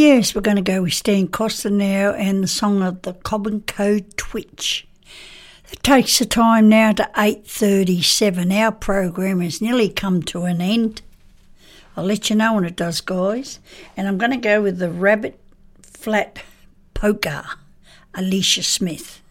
Yes, we're going to go with Stan Costa now and the song of the Cobb & Co Twitch. That takes the time now to 8:37. Our program has nearly come to an end. I'll let you know when it does, guys. And I'm going to go with the Rabbit Flat Polka, Alicia Smith.